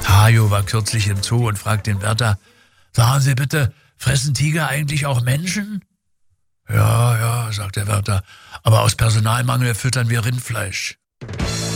Hajo war kürzlich im Zoo und fragt den Wärter, sagen Sie bitte, fressen Tiger eigentlich auch Menschen? Ja, sagt der Wärter, aber aus Personalmangel füttern wir Rindfleisch.